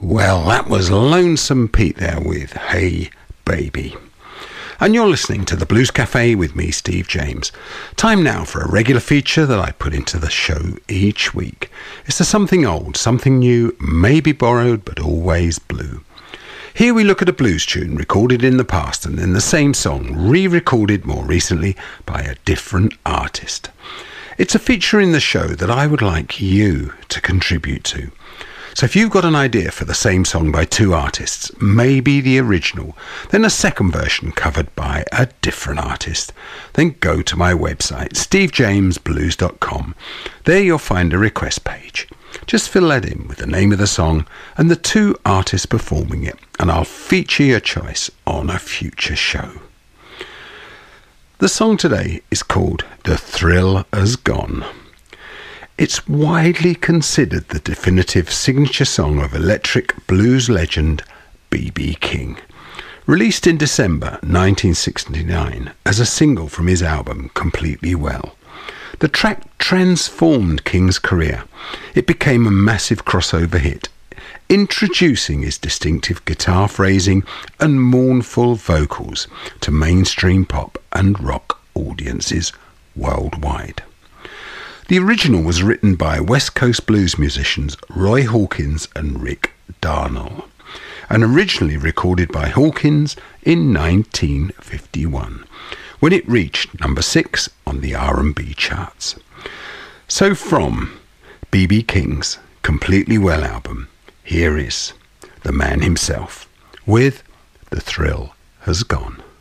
Well, that was Lonesome Pete there with Hey Baby. And you're listening to the Blues Cafe with me, Steve James. Time now for a regular feature that I put into the show each week. It's the something old, something new, maybe borrowed, but always blue. Here we look at a blues tune recorded in the past and then the same song re-recorded more recently by a different artist. It's a feature in the show that I would like you to contribute to. So if you've got an idea for the same song by two artists, maybe the original, then a second version covered by a different artist, then go to my website, stevejamesblues.com. There you'll find a request page. Just fill that in with the name of the song and the two artists performing it, and I'll feature your choice on a future show. The song today is called The Thrill Has Gone. It's widely considered the definitive signature song of electric blues legend B.B. King. Released in December 1969 as a single from his album Completely Well. The track transformed King's career. It became a massive crossover hit, introducing his distinctive guitar phrasing and mournful vocals to mainstream pop and rock audiences worldwide. The original was written by West Coast blues musicians Roy Hawkins and Rick Darnell, and originally recorded by Hawkins in 1951, when it reached number 6 on the R&B charts. So from B.B. King's Completely Well album, here is the man himself with The Thrill Has Gone.